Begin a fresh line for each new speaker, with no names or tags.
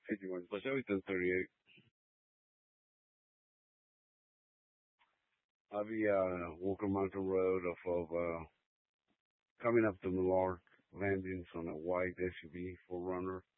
51. But Chevy 1038. I'll be Walker Mountain Road of coming up to Millark, landings on a white SUV 4Runner.